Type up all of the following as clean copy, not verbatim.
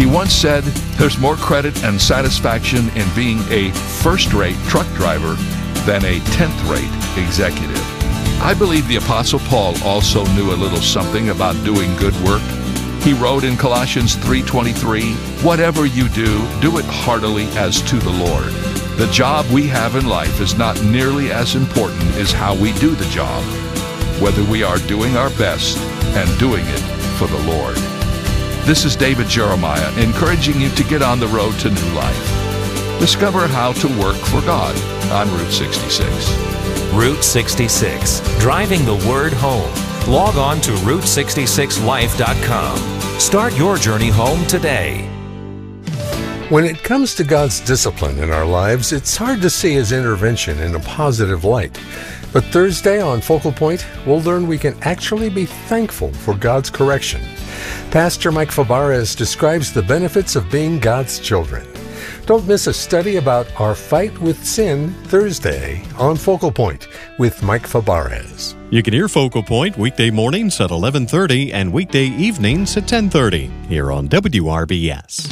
He once said, "There's more credit and satisfaction in being a first-rate truck driver than a 10th-rate executive." I believe the Apostle Paul also knew a little something about doing good work. He wrote in Colossians 3:23, "Whatever you do, do it heartily as to the Lord." The job we have in life is not nearly as important as how we do the job, whether we are doing our best and doing it for the Lord. This is David Jeremiah, encouraging you to get on the road to new life. Discover how to work for God on Route 66. Route 66, driving the word home. Log on to Route66Life.com. Start your journey home today. When it comes to God's discipline in our lives, it's hard to see His intervention in a positive light. But Thursday on Focal Point, we'll learn we can actually be thankful for God's correction. Pastor Mike Fabarez describes the benefits of being God's children. Don't miss a study about our fight with sin Thursday on Focal Point with Mike Fabarez. You can hear Focal Point weekday mornings at 11:30 and weekday evenings at 10:30 here on WRBS.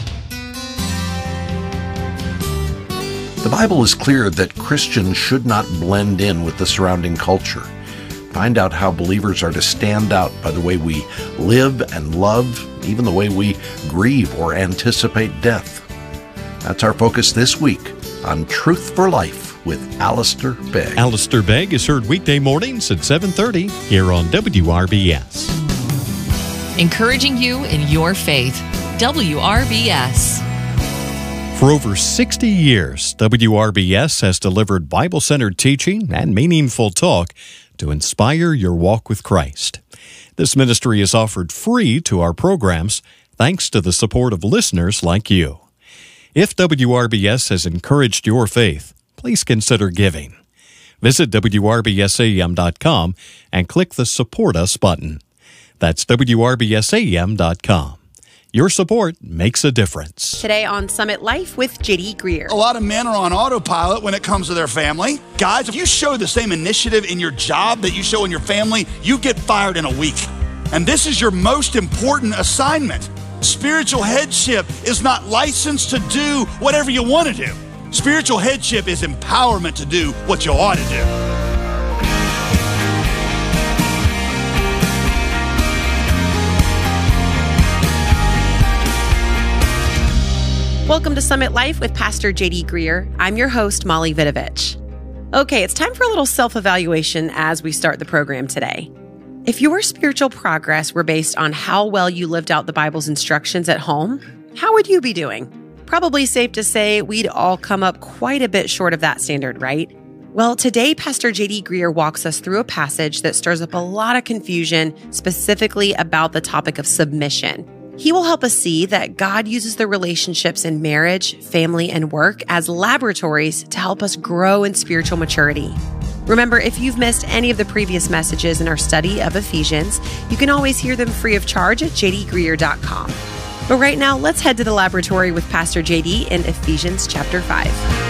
The Bible is clear that Christians should not blend in with the surrounding culture. Find out how believers are to stand out by the way we live and love, even the way we grieve or anticipate death. That's our focus this week on Truth for Life with Alistair Begg. Alistair Begg is heard weekday mornings at 7:30 here on WRBS. Encouraging you in your faith. WRBS. For over 60 years, WRBS has delivered Bible-centered teaching and meaningful talk to inspire your walk with Christ. This ministry is offered free to our programs thanks to the support of listeners like you. If WRBS has encouraged your faith, please consider giving. Visit WRBSAM.com and click the Support Us button. That's WRBSAM.com. Your support makes a difference. Today on Summit Life with J.D. Greer. A lot of men are on autopilot when it comes to their family. Guys, if you show the same initiative in your job that you show in your family, you get fired in a week. And this is your most important assignment. Spiritual headship is not licensed to do whatever you want to do. Spiritual headship is empowerment to do what you ought to do. Welcome to Summit Life with Pastor J.D. Greer. I'm your host, Molly Vidovich. Okay, it's time for a little self-evaluation as we start the program today. If your spiritual progress were based on how well you lived out the Bible's instructions at home, how would you be doing? Probably safe to say we'd all come up quite a bit short of that standard, right? Well, today, Pastor J.D. Greer walks us through a passage that stirs up a lot of confusion, specifically about the topic of submission. He will help us see that God uses the relationships in marriage, family, and work as laboratories to help us grow in spiritual maturity. Remember, if you've missed any of the previous messages in our study of Ephesians, you can always hear them free of charge at jdgreer.com. But right now, let's head to the laboratory with Pastor JD in Ephesians chapter 5.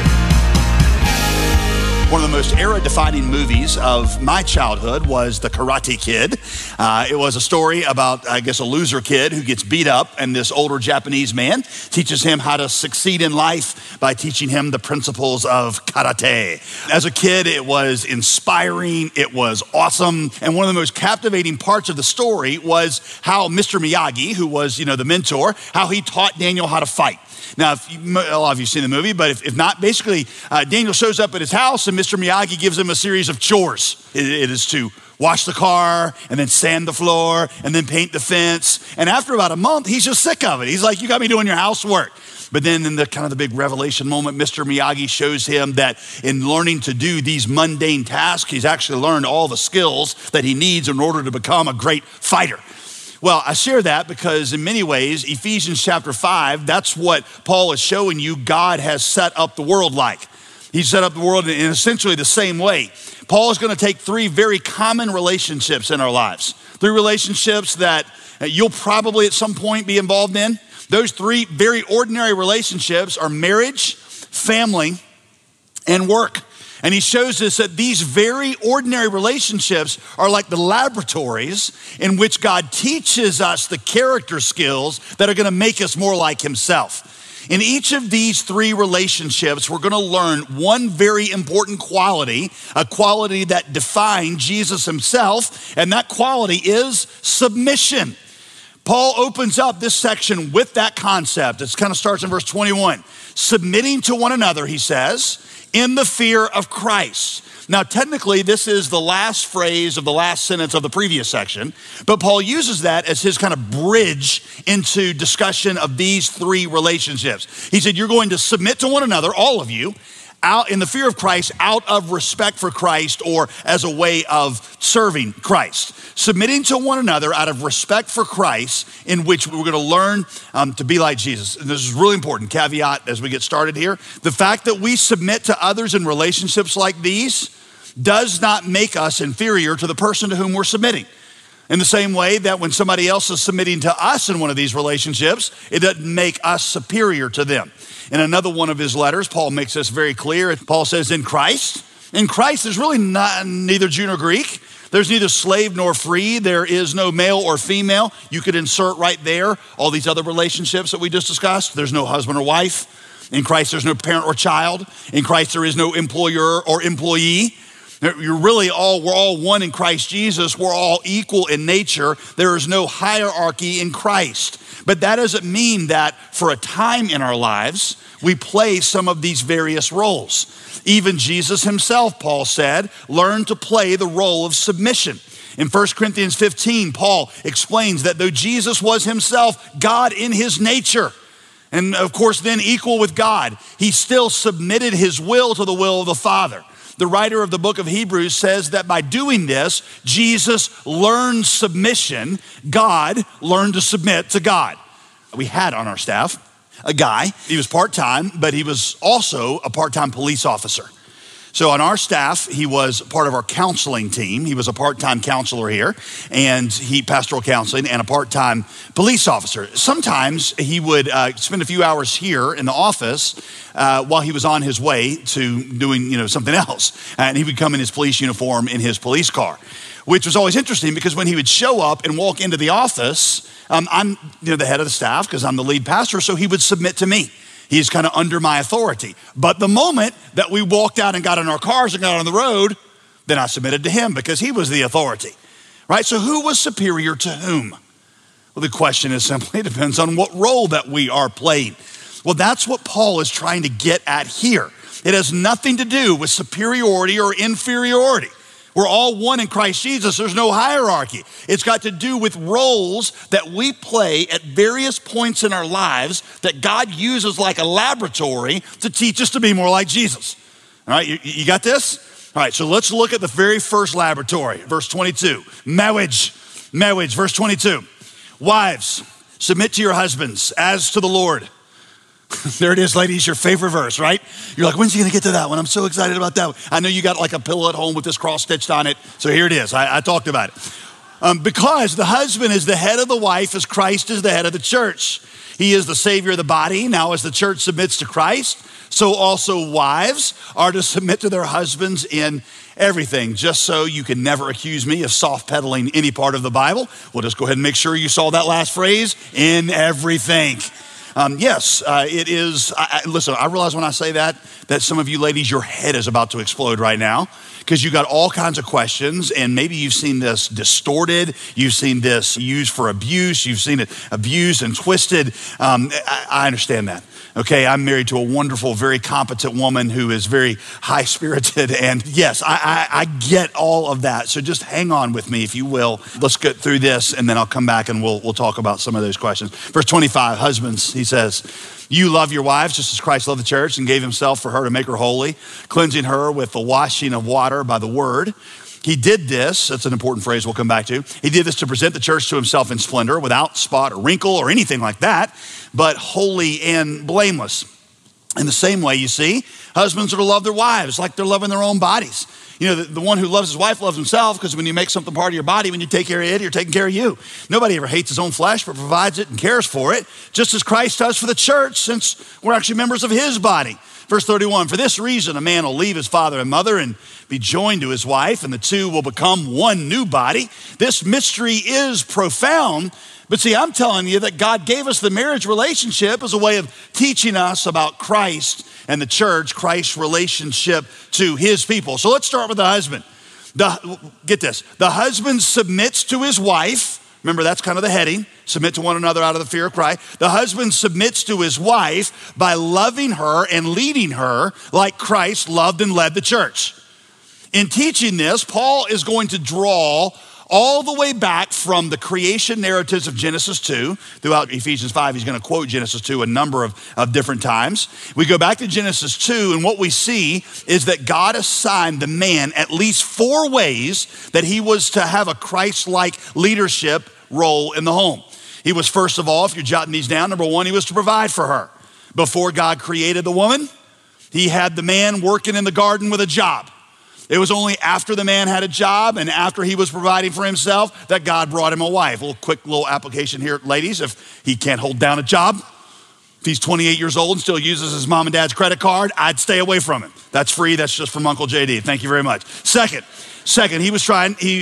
One of the most era-defining movies of my childhood was The Karate Kid. It was a story about, I guess, a loser kid who gets beat up, and this older Japanese man teaches him how to succeed in life by teaching him the principles of karate. As a kid, it was inspiring, it was awesome, and one of the most captivating parts of the story was how Mr. Miyagi, who was, the mentor, how he taught Daniel how to fight. Now, a lot of you have seen the movie, but if not, basically, Daniel shows up at his house and Mr. Miyagi gives him a series of chores. It is to wash the car and then sand the floor and then paint the fence. And after about a month, he's just sick of it. He's like, you got me doing your housework. But then in the kind of the big revelation moment, Mr. Miyagi shows him that in learning to do these mundane tasks, he's actually learned all the skills that he needs in order to become a great fighter. Well, I share that because in many ways, Ephesians chapter 5, that's what Paul is showing you God has set up the world like. He set up the world in essentially the same way. Paul is going to take three very common relationships in our lives. Three relationships that you'll probably at some point be involved in. Those three very ordinary relationships are marriage, family, and work. And he shows us that these very ordinary relationships are like the laboratories in which God teaches us the character skills that are going to make us more like himself. In each of these three relationships, we're going to learn one very important quality, a quality that defined Jesus himself, and that quality is submission. Paul opens up this section with that concept. It kind of starts in verse 21. Submitting to one another, he says, in the fear of Christ. Now, technically, this is the last phrase of the last sentence of the previous section, but Paul uses that as his kind of bridge into discussion of these three relationships. He said, you're going to submit to one another, all of you, out in the fear of Christ, out of respect for Christ, or as a way of serving Christ. Submitting to one another out of respect for Christ, in which we're going to learn to be like Jesus. And this is really important, caveat as we get started here. The fact that we submit to others in relationships like these does not make us inferior to the person to whom we're submitting. In the same way that when somebody else is submitting to us in one of these relationships, it doesn't make us superior to them. In another one of his letters, Paul makes this very clear. Paul says, in Christ, there's really neither Jew nor Greek. There's neither slave nor free. There is no male or female. You could insert right there all these other relationships that we just discussed. There's no husband or wife. In Christ, there's no parent or child. In Christ, there is no employer or employee. We're all one in Christ Jesus. We're all equal in nature. There is no hierarchy in Christ. But that doesn't mean that for a time in our lives, we play some of these various roles. Even Jesus himself, Paul said, learned to play the role of submission. In 1 Corinthians 15, Paul explains that though Jesus was himself God in his nature, and of course then equal with God, he still submitted his will to the will of the Father. The writer of the book of Hebrews says that by doing this, Jesus learned submission. God learned to submit to God. We had on our staff a guy, he was part-time, but he was also a part-time police officer. So on our staff, he was part of our counseling team. He was a part-time counselor here, and he pastoral counseling and a part-time police officer. Sometimes he would spend a few hours here in the office while he was on his way to doing something else. And he would come in his police uniform in his police car, which was always interesting because when he would show up and walk into the office, I'm the head of the staff because I'm the lead pastor, so he would submit to me. He's kind of under my authority. But the moment that we walked out and got in our cars and got on the road, then I submitted to him because he was the authority, right? So who was superior to whom? Well, the question is simply, it depends on what role that we are playing. Well, that's what Paul is trying to get at here. It has nothing to do with superiority or inferiority. We're all one in Christ Jesus. There's no hierarchy. It's got to do with roles that we play at various points in our lives that God uses like a laboratory to teach us to be more like Jesus. All right, you got this? All right, so let's look at the very first laboratory, verse 22. Marriage, verse 22. Wives, submit to your husbands as to the Lord. There it is, ladies, your favorite verse, right? You're like, when's he gonna get to that one? I'm so excited about that one. I know you got like a pillow at home with this cross stitched on it. So here it is, I talked about it. Because the husband is the head of the wife as Christ is the head of the church. He is the savior of the body. Now as the church submits to Christ, so also wives are to submit to their husbands in everything. Just so you can never accuse me of soft pedaling any part of the Bible, we'll just go ahead and make sure you saw that last phrase, in everything. Yes, it is. Listen, I realize when I say that some of you ladies, your head is about to explode right now because you got all kinds of questions and maybe you've seen this distorted. You've seen this used for abuse. You've seen it abused and twisted. I understand that. Okay, I'm married to a wonderful, very competent woman who is very high-spirited. And yes, I get all of that. So just hang on with me, if you will. Let's get through this, and then I'll come back and we'll talk about some of those questions. Verse 25, husbands, he says, you love your wives just as Christ loved the church and gave himself for her to make her holy, cleansing her with the washing of water by the word. He did this, that's an important phrase we'll come back to. He did this to present the church to himself in splendor, without spot or wrinkle or anything like that, but holy and blameless. In the same way, you see, husbands are to love their wives like they're loving their own bodies. The one who loves his wife loves himself, because when you make something part of your body, when you take care of it, you're taking care of you. Nobody ever hates his own flesh, but provides it and cares for it, just as Christ does for the church, since we're actually members of his body. Verse 31, for this reason, a man will leave his father and mother and be joined to his wife, and the two will become one new body. This mystery is profound. But see, I'm telling you that God gave us the marriage relationship as a way of teaching us about Christ and the church, Christ's relationship to his people. So let's start with the husband. Get this. The husband submits to his wife. Remember, that's kind of the heading. Submit to one another out of the fear of Christ. The husband submits to his wife by loving her and leading her like Christ loved and led the church. In teaching this, Paul is going to draw all the way back from the creation narratives of Genesis 2. Throughout Ephesians 5, he's going to quote Genesis 2 a number of different times. We go back to Genesis 2, and what we see is that God assigned the man at least 4 ways that he was to have a Christ-like leadership role in the home. He was, first of all, if you're jotting these down, number 1, he was to provide for her. Before God created the woman, he had the man working in the garden with a job. It was only after the man had a job and after he was providing for himself that God brought him a wife. Quick application here, ladies. If he can't hold down a job, if he's 28 years old and still uses his mom and dad's credit card, I'd stay away from him. That's free. That's just from Uncle JD. Thank you very much. Second, he was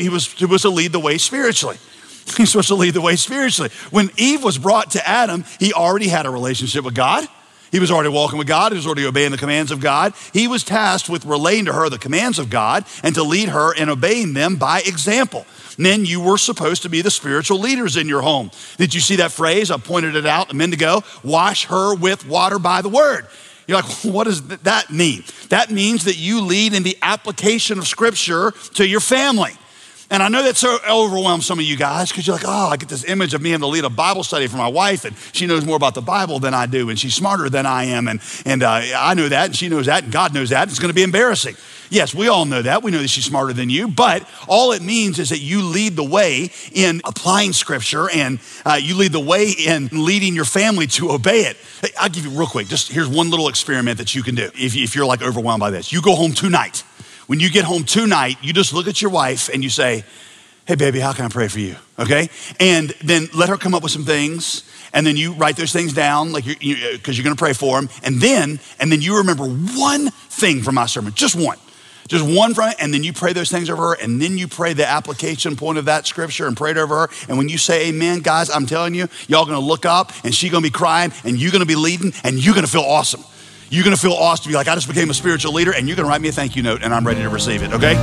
to lead the way spiritually. He's supposed to lead the way spiritually. When Eve was brought to Adam, he already had a relationship with God. He was already walking with God. He was already obeying the commands of God. He was tasked with relaying to her the commands of God and to lead her in obeying them by example. Men, you were supposed to be the spiritual leaders in your home. Did you see that phrase? I pointed it out a minute ago. Wash her with water by the word. You're like, what does that mean? That means that you lead in the application of Scripture to your family. And I know that so overwhelms some of you guys because you're like, oh, I get this image of me having to lead a Bible study for my wife, and she knows more about the Bible than I do, and she's smarter than I am, and I know that, and she knows that, and God knows that. It's going to be embarrassing. Yes, we all know that. We know that she's smarter than you, but all it means is that you lead the way in applying Scripture, and you lead the way in leading your family to obey it. Hey, I'll give you real quick, just here's one little experiment that you can do if you're like overwhelmed by this. You go home tonight. When you get home tonight, you just look at your wife and you say, hey, baby, how can I pray for you? Okay? And then let her come up with some things. And then you write those things down because you're going to pray for them. And then you remember one thing from my sermon, just one from it. And then you pray those things over her. And then you pray the application point of that scripture and pray it over her. And when you say amen, guys, I'm telling you, y'all going to look up and she's going to be crying and you're going to be leading and you're going to feel awesome. You're going to feel awesome to be like, I just became a spiritual leader, and you're going to write me a thank you note, and I'm ready to receive it, okay?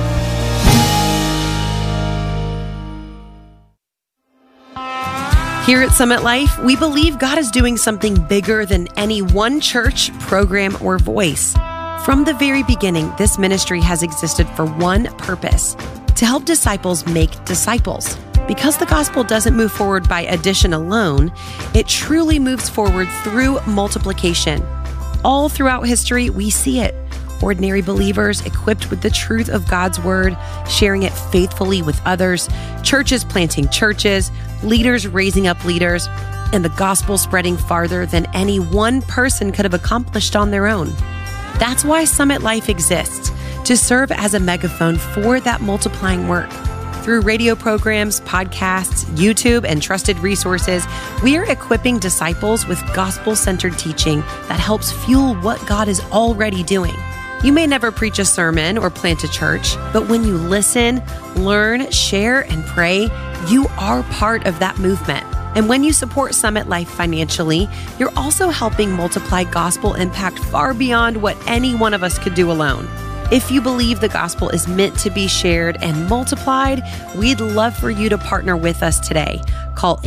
Here at Summit Life, we believe God is doing something bigger than any one church, program, or voice. From the very beginning, this ministry has existed for one purpose: to help disciples make disciples. Because the gospel doesn't move forward by addition alone, it truly moves forward through multiplication. All throughout history, we see it. Ordinary believers equipped with the truth of God's word, sharing it faithfully with others, churches planting churches, leaders raising up leaders, and the gospel spreading farther than any one person could have accomplished on their own. That's why Summit Life exists, to serve as a megaphone for that multiplying work. Through radio programs, podcasts, YouTube, and trusted resources, we are equipping disciples with gospel-centered teaching that helps fuel what God is already doing. You may never preach a sermon or plant a church, but when you listen, learn, share, and pray, you are part of that movement. And when you support Summit Life financially, you're also helping multiply gospel impact far beyond what any one of us could do alone. If you believe the gospel is meant to be shared and multiplied, we'd love for you to partner with us today. Call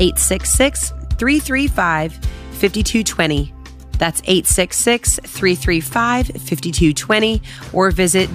866-335-5220. That's 866-335-5220, or visit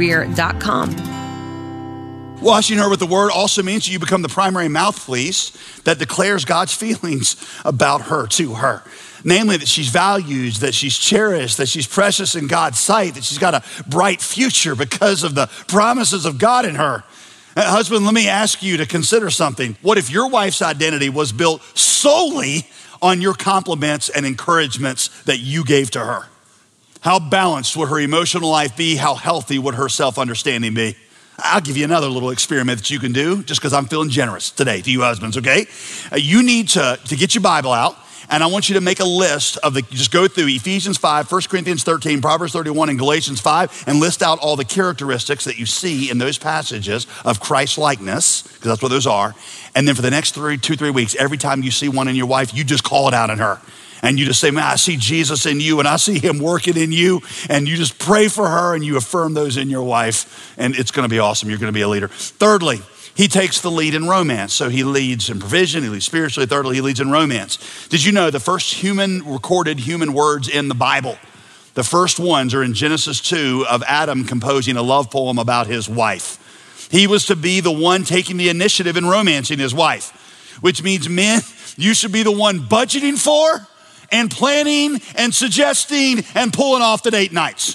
jdgreer.com. Washing her with the word also means you become the primary mouthpiece that declares God's feelings about her to her. Namely, that she's valued, that she's cherished, that she's precious in God's sight, that she's got a bright future because of the promises of God in her. Husband, let me ask you to consider something. What if your wife's identity was built solely on your compliments and encouragements that you gave to her? How balanced would her emotional life be? How healthy would her self-understanding be? I'll give you another little experiment that you can do just because I'm feeling generous today to you husbands, okay? You need to get your Bible out and I want you to make a list of just go through Ephesians 5, 1 Corinthians 13, Proverbs 31, and Galatians 5, and list out all the characteristics that you see in those passages of Christ-likeness, because that's what those are. And then for the next 2-3 weeks, every time you see one in your wife, you just call it out in her. And you just say, man, I see Jesus in you and I see him working in you. And you just pray for her and you affirm those in your wife. And it's going to be awesome. You're going to be a leader. Thirdly, he takes the lead in romance. So he leads in provision, he leads spiritually. Thirdly, he leads in romance. Did you know the first recorded human words in the Bible, the first ones are in Genesis 2 of Adam composing a love poem about his wife. He was to be the one taking the initiative in romancing his wife, which means men, you should be the one budgeting for and planning and suggesting and pulling off the date nights.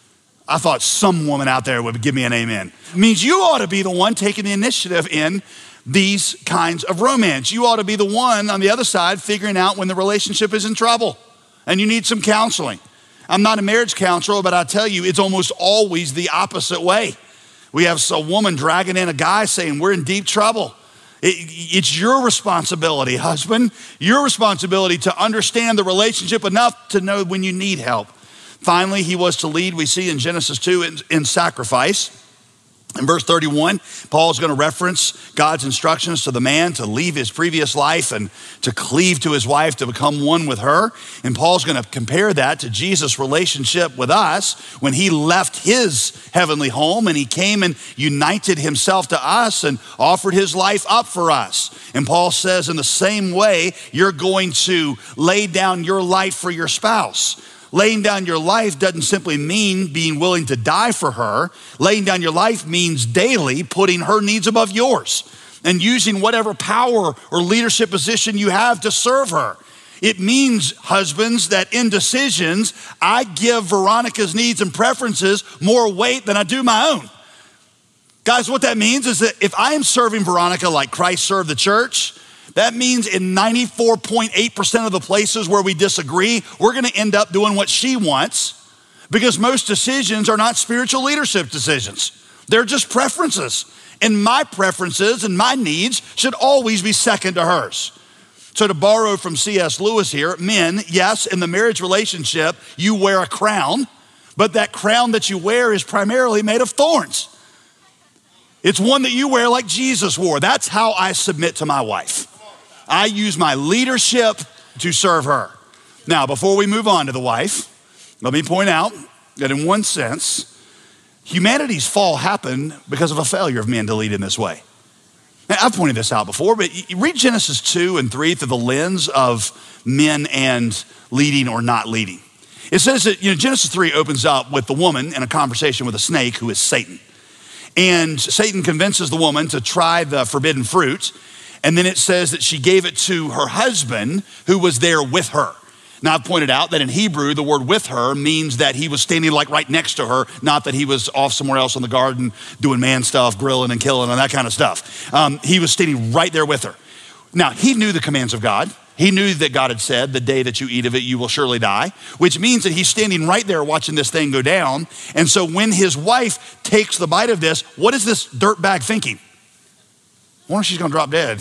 I thought some woman out there would give me an amen. It means you ought to be the one taking the initiative in these kinds of romance. You ought to be the one on the other side figuring out when the relationship is in trouble and you need some counseling. I'm not a marriage counselor, but I tell you, it's almost always the opposite way. We have a woman dragging in a guy saying, we're in deep trouble. It's your responsibility, husband, your responsibility to understand the relationship enough to know when you need help. Finally, he was to lead, we see in Genesis 2, in sacrifice. In verse 31, Paul's going to reference God's instructions to the man to leave his previous life and to cleave to his wife, to become one with her. And Paul's going to compare that to Jesus' relationship with us when he left his heavenly home and he came and united himself to us and offered his life up for us. And Paul says in the same way, you're going to lay down your life for your spouse. Laying down your life doesn't simply mean being willing to die for her. Laying down your life means daily putting her needs above yours and using whatever power or leadership position you have to serve her. It means, husbands, that in decisions, I give Veronica's needs and preferences more weight than I do my own. Guys, what that means is that if I am serving Veronica like Christ served the church, that means in 94.8% of the places where we disagree, we're going to end up doing what she wants because most decisions are not spiritual leadership decisions. They're just preferences. And my preferences and my needs should always be second to hers. So to borrow from C.S. Lewis here, men, yes, in the marriage relationship, you wear a crown, but that crown that you wear is primarily made of thorns. It's one that you wear like Jesus wore. That's how I submit to my wife. I use my leadership to serve her. Now, before we move on to the wife, let me point out that in one sense, humanity's fall happened because of a failure of men to lead in this way. Now, I've pointed this out before, but you read Genesis 2 and 3 through the lens of men and leading or not leading. It says that, Genesis 3 opens up with the woman in a conversation with a snake who is Satan. And Satan convinces the woman to try the forbidden fruit. And then it says that she gave it to her husband who was there with her. Now, I've pointed out that in Hebrew, the word with her means that he was standing like right next to her, not that he was off somewhere else in the garden doing man stuff, grilling and killing and that kind of stuff. He was standing right there with her. Now, he knew the commands of God. He knew that God had said, the day that you eat of it, you will surely die, which means that he's standing right there watching this thing go down. And so when his wife takes the bite of this, what is this dirtbag thinking? I wonder if she's going to drop dead.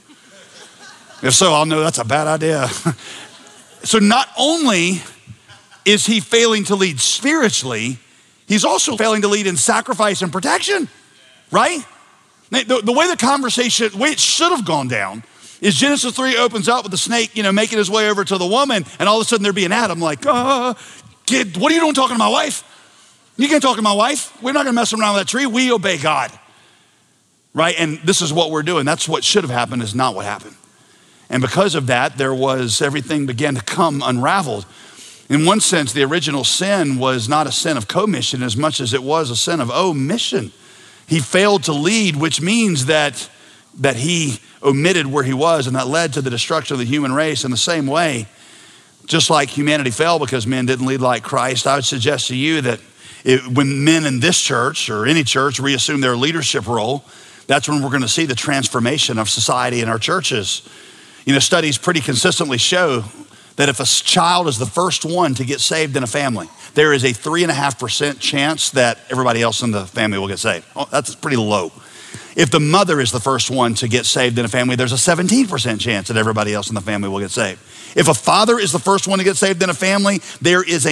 If so, I'll know that's a bad idea. So not only is he failing to lead spiritually, he's also failing to lead in sacrifice and protection, right? The way the conversation, the way it should have gone down is Genesis 3 opens up with the snake, making his way over to the woman, and all of a sudden there'd be an Adam like, kid, what are you doing talking to my wife? You can't talk to my wife. We're not going to mess around with that tree. We obey God. Right? And this is what we're doing. That's what should have happened is not what happened. And because of that, everything began to come unraveled. In one sense, the original sin was not a sin of commission as much as it was a sin of omission. He failed to lead, which means that he omitted where he was, and that led to the destruction of the human race. In the same way, just like humanity fell because men didn't lead like Christ, I would suggest to you that when men in this church or any church reassume their leadership role, that's when we're going to see the transformation of society in our churches. Studies pretty consistently show that if a child is the first one to get saved in a family, there is a 3.5% chance that everybody else in the family will get saved. Oh, that's pretty low. If the mother is the first one to get saved in a family, there's a 17% chance that everybody else in the family will get saved. If a father is the first one to get saved in a family, there is a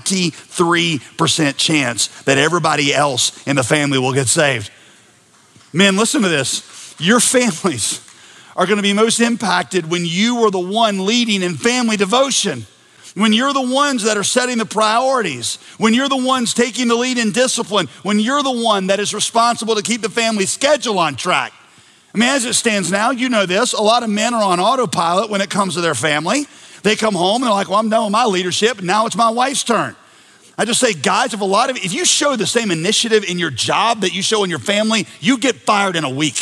93% chance that everybody else in the family will get saved. Men, listen to this. Your families are going to be most impacted when you are the one leading in family devotion. When you're the ones that are setting the priorities, when you're the ones taking the lead in discipline, when you're the one that is responsible to keep the family schedule on track. I mean, as it stands now, you know this, a lot of men are on autopilot when it comes to their family. They come home and they're like, well, I'm done with my leadership, and now it's my wife's turn. I just say, guys, if you show the same initiative in your job that you show in your family, you get fired in a week.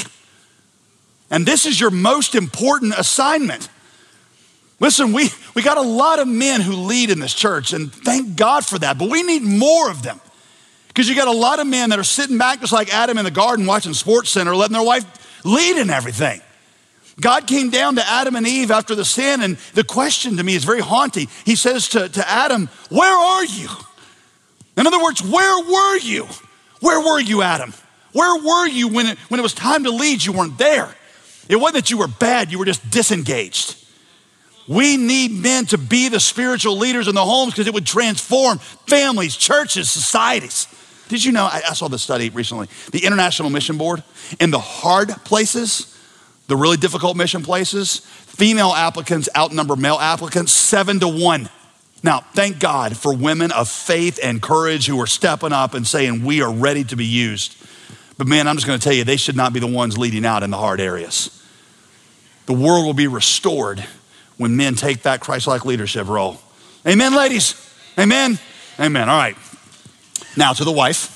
And this is your most important assignment. Listen, we got a lot of men who lead in this church, and thank God for that, but we need more of them. Because you got a lot of men that are sitting back just like Adam in the garden watching SportsCenter, letting their wife lead in everything. God came down to Adam and Eve after the sin, and the question to me is very haunting. He says to Adam, where are you? In other words, where were you? Where were you, Adam? Where were you when it was time to lead? You weren't there. It wasn't that you were bad, you were just disengaged. We need men to be the spiritual leaders in the homes because it would transform families, churches, societies. Did you know, I saw this study recently, the International Mission Board, in the hard places, the really difficult mission places, female applicants outnumber male applicants 7-1. Now, thank God for women of faith and courage who are stepping up and saying, we are ready to be used. But man, I'm just gonna tell you, they should not be the ones leading out in the hard areas. The world will be restored when men take that Christ-like leadership role. Amen, ladies? Amen? Amen, all right. Now to the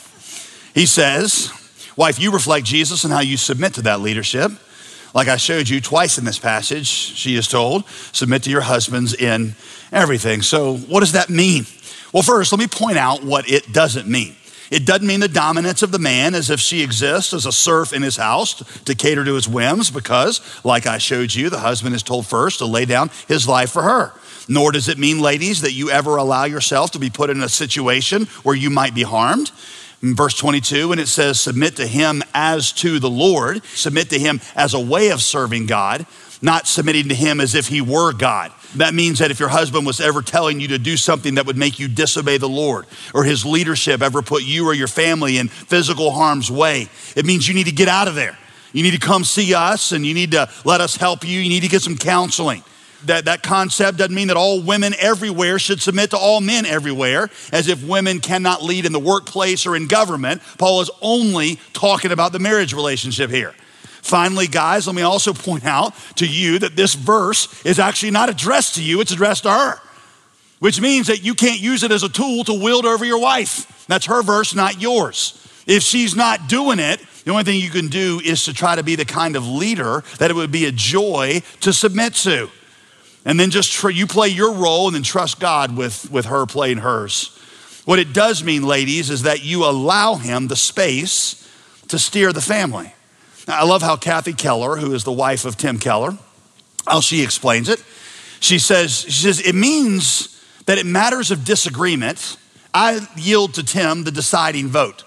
wife. He says, wife, you reflect Jesus in how you submit to that leadership. Like I showed you twice in this passage, she is told, submit to your husbands in everything. So what does that mean? Well, first, let me point out what it doesn't mean. It doesn't mean the dominance of the man as if she exists as a serf in his house to cater to his whims, because, like I showed you, the husband is told first to lay down his life for her. Nor does it mean, ladies, that you ever allow yourself to be put in a situation where you might be harmed. In verse 22, when it says, submit to him as to the Lord, submit to him as a way of serving God, not submitting to him as if he were God. That means that if your husband was ever telling you to do something that would make you disobey the Lord, or his leadership ever put you or your family in physical harm's way, it means you need to get out of there. You need to come see us, and you need to let us help you. You need to get some counseling. That concept doesn't mean that all women everywhere should submit to all men everywhere, as if women cannot lead in the workplace or in government. Paul is only talking about the marriage relationship here. Finally, guys, let me also point out to you that this verse is actually not addressed to you, it's addressed to her, which means that you can't use it as a tool to wield over your wife. That's her verse, not yours. If she's not doing it, the only thing you can do is to try to be the kind of leader that it would be a joy to submit to. And then just you play your role and then trust God with her playing hers. What it does mean, ladies, is that you allow him the space to steer the family. Now, I love how Kathy Keller, who is the wife of Tim Keller, how she explains it. She says, it means that in matters of disagreement, I yield to Tim the deciding vote.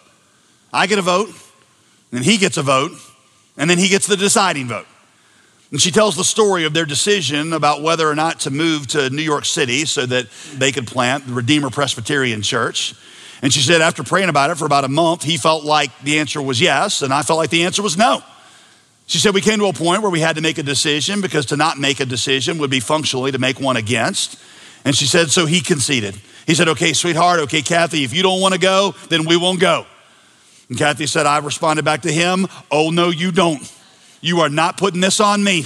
I get a vote, and he gets a vote, and then he gets the deciding vote. And she tells the story of their decision about whether or not to move to New York City so that they could plant the Redeemer Presbyterian Church. And she said after praying about it for about a month, he felt like the answer was yes, and I felt like the answer was no. She said we came to a point where we had to make a decision, because to not make a decision would be functionally to make one against. And she said, so he conceded. He said, okay, sweetheart, okay, Kathy, if you don't want to go, then we won't go. And Kathy said, I responded back to him, oh, no, you don't. You are not putting this on me.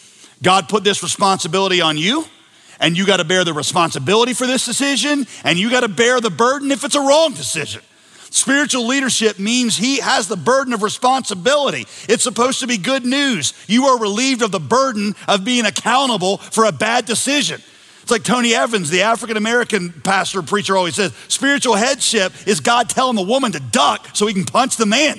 God put this responsibility on you, and you got to bear the responsibility for this decision, and you got to bear the burden if it's a wrong decision. Spiritual leadership means he has the burden of responsibility. It's supposed to be good news. You are relieved of the burden of being accountable for a bad decision. It's like Tony Evans, the African-American pastor, preacher, always says, spiritual headship is God telling the woman to duck so he can punch the man.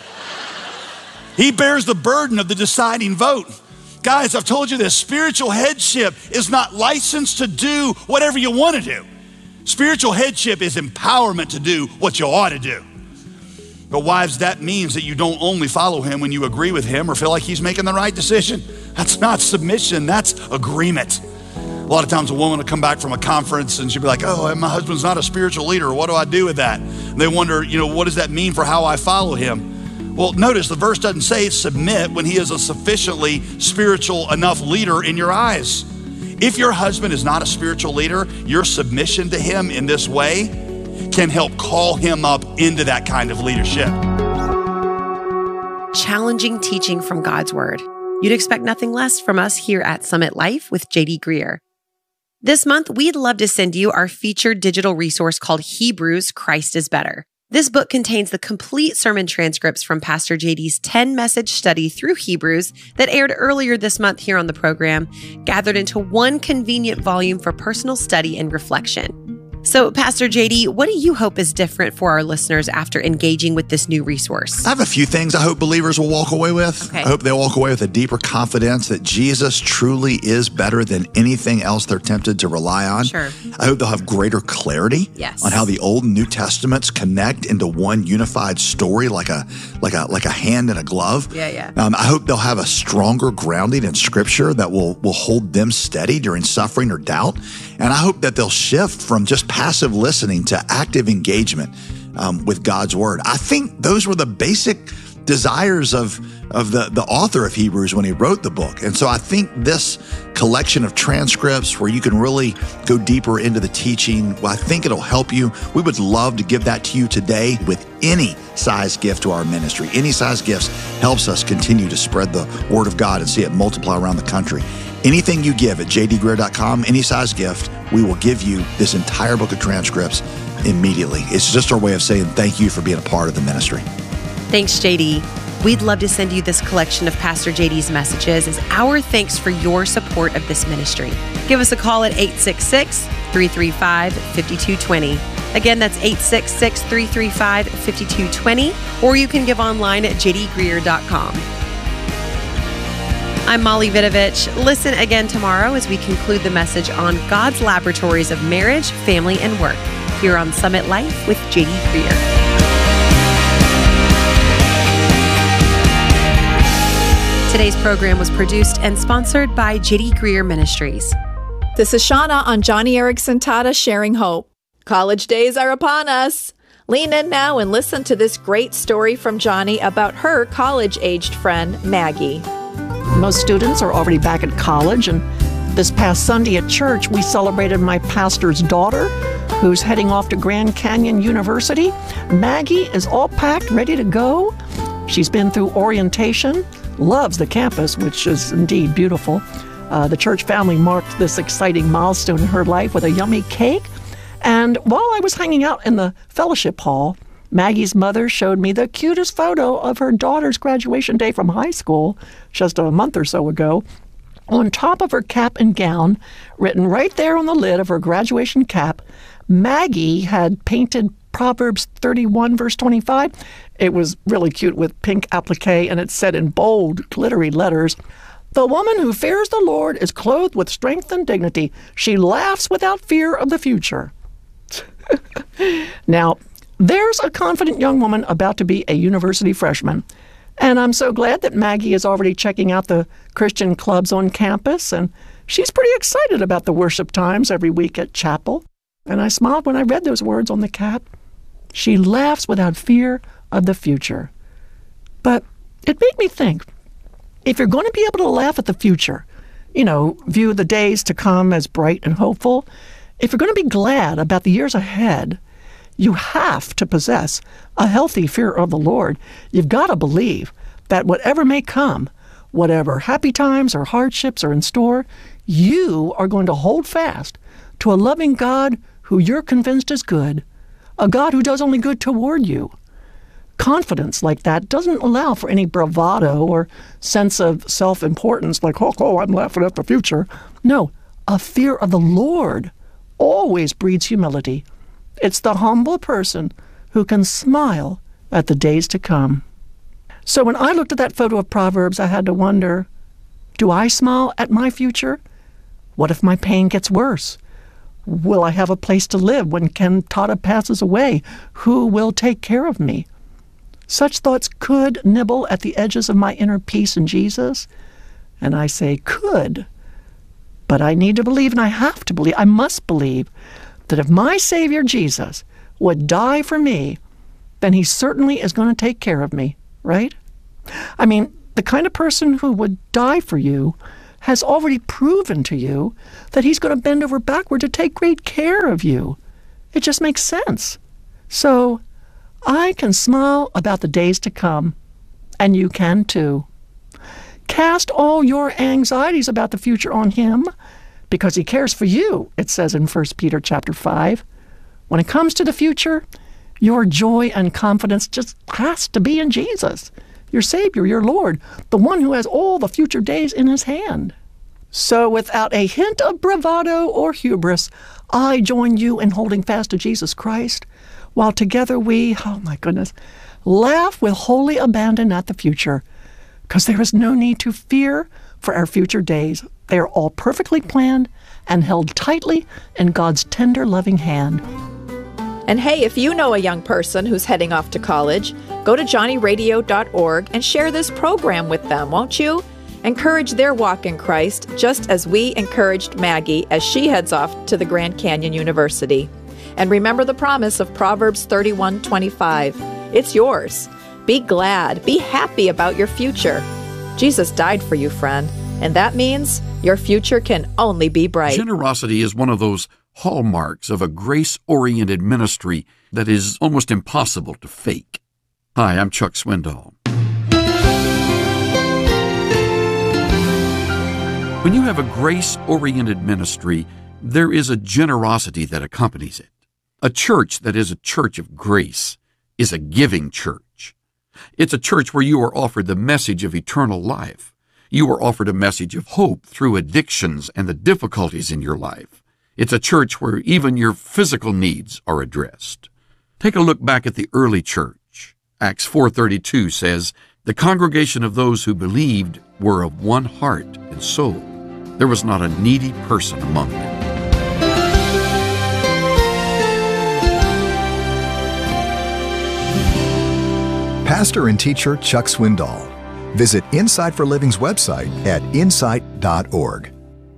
He bears the burden of the deciding vote. Guys, I've told you this, spiritual headship is not licensed to do whatever you want to do. Spiritual headship is empowerment to do what you ought to do. But wives, that means that you don't only follow him when you agree with him or feel like he's making the right decision. That's not submission, that's agreement. A lot of times a woman will come back from a conference and she'll be like, oh, my husband's not a spiritual leader. What do I do with that? And they wonder, what does that mean for how I follow him? Well, notice the verse doesn't say submit when he is a sufficiently spiritual enough leader in your eyes. If your husband is not a spiritual leader, your submission to him in this way can help call him up into that kind of leadership. Challenging teaching from God's Word. You'd expect nothing less from us here at Summit Life with J.D. Greear. This month, we'd love to send you our featured digital resource called Hebrews, Christ is Better. This book contains the complete sermon transcripts from Pastor JD's 10-message study through Hebrews that aired earlier this month here on the program, gathered into one convenient volume for personal study and reflection. So, Pastor JD, what do you hope is different for our listeners after engaging with this new resource? I have a few things I hope believers will walk away with. Okay. I hope they'll walk away with a deeper confidence that Jesus truly is better than anything else they're tempted to rely on. Sure. I hope they'll have greater clarity on how the Old and New Testaments connect into one unified story, like a hand in a glove. Yeah. I hope they'll have a stronger grounding in Scripture that will hold them steady during suffering or doubt. And I hope that they'll shift from just passive listening to active engagement with God's Word. I think those were the basic desires of the author of Hebrews when he wrote the book. And so I think this collection of transcripts where you can really go deeper into the teaching, well, I think it'll help you. We would love to give that to you today with any size gift to our ministry. Any size gifts helps us continue to spread the Word of God and see it multiply around the country. Anything you give at jdgreear.com, any size gift, we will give you this entire book of transcripts immediately. It's just our way of saying thank you for being a part of the ministry. Thanks, JD. We'd love to send you this collection of Pastor JD's messages as our thanks for your support of this ministry. Give us a call at 866-335-5220. Again, that's 866-335-5220, or you can give online at jdgreear.com. I'm Molly Vidovich. Listen again tomorrow as we conclude the message on God's laboratories of marriage, family, and work here on Summit Life with J.D. Greear. Today's program was produced and sponsored by J.D. Greear Ministries. This is Shauna on Johnny Erickson Tata Sharing Hope. College days are upon us. Lean in now and listen to this great story from Johnny about her college-aged friend, Maggie. Most students are already back at college, and this past Sunday at church, we celebrated my pastor's daughter, who's heading off to Grand Canyon University. Maggie is all packed, ready to go. She's been through orientation, loves the campus, which is indeed beautiful. The church family marked this exciting milestone in her life with a yummy cake. And while I was hanging out in the fellowship hall, Maggie's mother showed me the cutest photo of her daughter's graduation day from high school just a month or so ago. On top of her cap and gown, written right there on the lid of her graduation cap, Maggie had painted Proverbs 31, verse 25. It was really cute with pink applique, and it said in bold, glittery letters, "The woman who fears the Lord is clothed with strength and dignity. She laughs without fear of the future." Now, there's a confident young woman about to be a university freshman, and I'm so glad that Maggie is already checking out the Christian clubs on campus, and she's pretty excited about the worship times every week at chapel. And I smiled when I read those words on the cap. She laughs without fear of the future. But it made me think, if you're going to be able to laugh at the future, view the days to come as bright and hopeful, if you're going to be glad about the years ahead, you have to possess a healthy fear of the Lord. You've got to believe that whatever may come, whatever happy times or hardships are in store, you are going to hold fast to a loving God who you're convinced is good, a God who does only good toward you. Confidence like that doesn't allow for any bravado or sense of self-importance like, oh, I'm laughing at the future. No, a fear of the Lord always breeds humility. It's the humble person who can smile at the days to come. So when I looked at that photo of Proverbs, I had to wonder, do I smile at my future? What if my pain gets worse? Will I have a place to live when Ken Tata passes away? Who will take care of me? such thoughts could nibble at the edges of my inner peace in Jesus? And I say, could. But I need to believe, and I have to believe, I must believe, that if my Savior Jesus would die for me, then he certainly is going to take care of me, right? I mean, the kind of person who would die for you has already proven to you that he's going to bend over backward to take great care of you. It just makes sense. So I can smile about the days to come, and you can too. Cast all your anxieties about the future on him, because he cares for you, it says in 1 Peter chapter 5. When it comes to the future, your joy and confidence just has to be in Jesus, your Savior, your Lord, the one who has all the future days in his hand. So without a hint of bravado or hubris, I join you in holding fast to Jesus Christ, while together we, oh my goodness, laugh with holy abandon at the future, because there is no need to fear for our future days. They are all perfectly planned and held tightly in God's tender, loving hand. And hey, if you know a young person who's heading off to college, go to johnnyradio.org and share this program with them, won't you? Encourage their walk in Christ, just as we encouraged Maggie as she heads off to the Grand Canyon University. And remember the promise of Proverbs 31:25. It's yours. Be glad, be happy about your future. Jesus died for you, friend, and that means your future can only be bright. Generosity is one of those hallmarks of a grace-oriented ministry that is almost impossible to fake. Hi, I'm Chuck Swindoll. When you have a grace-oriented ministry, there is a generosity that accompanies it. A church that is a church of grace is a giving church. It's a church where you are offered the message of eternal life. You are offered a message of hope through addictions and the difficulties in your life. It's a church where even your physical needs are addressed. Take a look back at the early church. Acts 4:32 says, "The congregation of those who believed were of one heart and soul. There was not a needy person among them." Pastor and teacher Chuck Swindoll. Visit Insight for Living's website at insight.org.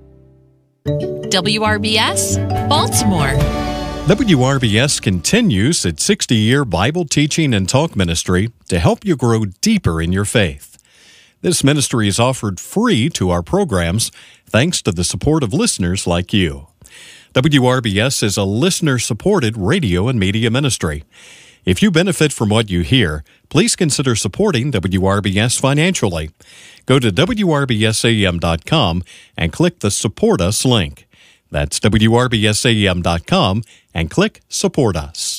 WRBS, Baltimore. WRBS continues its 60-year Bible teaching and talk ministry to help you grow deeper in your faith. This ministry is offered free to our programs thanks to the support of listeners like you. WRBS is a listener-supported radio and media ministry. If you benefit from what you hear, please consider supporting WRBS financially. Go to WRBSAM.com and click the Support Us link. That's WRBSAM.com and click Support Us.